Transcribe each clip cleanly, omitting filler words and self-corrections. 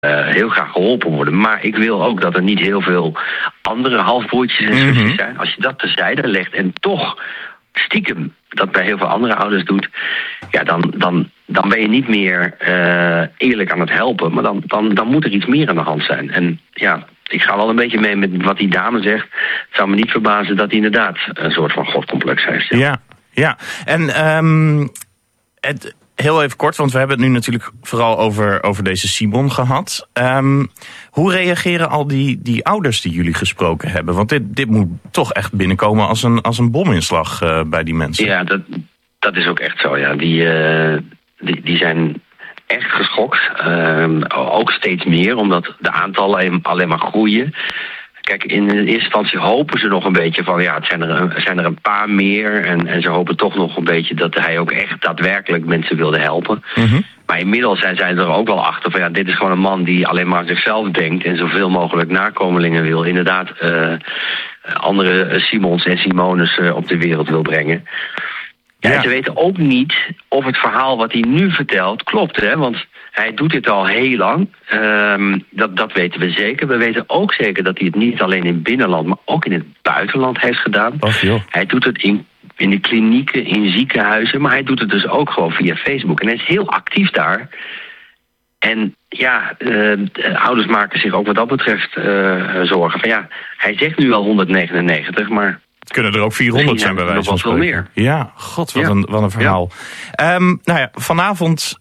heel graag geholpen worden. Maar ik wil ook dat er niet heel veel andere halfbroertjes en zusjes zijn. Als je dat terzijde legt en toch stiekem dat bij heel veel andere ouders doet, ja, dan ben je niet meer eerlijk aan het helpen. Maar dan moet er iets meer aan de hand zijn. En ja, ik ga wel een beetje mee met wat die dame zegt. Het zou me niet verbazen dat hij inderdaad een soort van godcomplex heeft. Ja. En heel even kort, want we hebben het nu natuurlijk vooral over deze Simon gehad. Hoe reageren al die ouders die jullie gesproken hebben? Want dit moet toch echt binnenkomen als een bominslag bij die mensen. Ja, dat is ook echt zo. Ja. Die zijn echt geschokt. Ook steeds meer, omdat de aantallen alleen maar groeien. Kijk, in de eerste instantie hopen ze nog een beetje van, ja, het zijn er een paar meer. En ze hopen toch nog een beetje dat hij ook echt daadwerkelijk mensen wilde helpen. Mm-hmm. Maar inmiddels zijn zij er ook wel achter van, ja, dit is gewoon een man die alleen maar aan zichzelf denkt en zoveel mogelijk nakomelingen wil. Inderdaad, andere Simons en Simones op de wereld wil brengen. Ja, ze weten ook niet of het verhaal wat hij nu vertelt klopt, hè? Want hij doet dit al heel lang. Dat weten we zeker. We weten ook zeker dat hij het niet alleen in het binnenland, maar ook in het buitenland heeft gedaan. Hij doet het in de klinieken, in ziekenhuizen, maar hij doet het dus ook gewoon via Facebook. En hij is heel actief daar. En ja, ouders maken zich ook wat dat betreft zorgen. Van ja, hij zegt nu al 199, maar het kunnen er ook 400 zijn bij wijze van spreken. Nog wel meer. Ja, god, wat een verhaal. Ja. Nou ja, vanavond,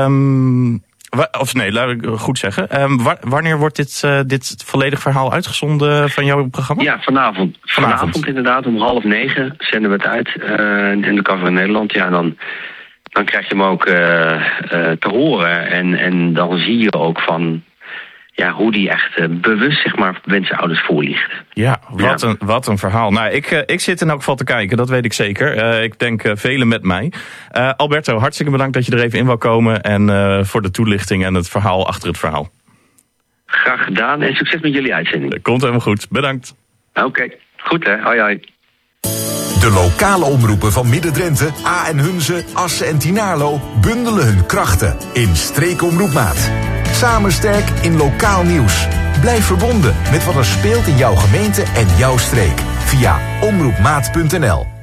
laat ik goed zeggen. Wanneer wordt dit volledig verhaal uitgezonden van jouw programma? Ja, vanavond inderdaad, om 20:30 zenden we het uit in de Cover in Nederland. Ja, dan krijg je hem ook te horen. En dan zie je ook van, ja, hoe die echt bewust, zeg maar, wensenouders voorliegt. Ja, wat een verhaal. Nou, ik zit in elk geval te kijken, dat weet ik zeker. Ik denk velen met mij. Alberto, hartstikke bedankt dat je er even in wou komen en voor de toelichting en het verhaal achter het verhaal. Graag gedaan en succes met jullie uitzending. Komt helemaal goed, bedankt. Oké, goed hè, hoi. De lokale omroepen van Midden-Drenthe, A en Hunze, Assen en Tynaarlo bundelen hun krachten in Streekomroep-Maat. Samen sterk in lokaal nieuws. Blijf verbonden met wat er speelt in jouw gemeente en jouw streek via omroepmaat.nl.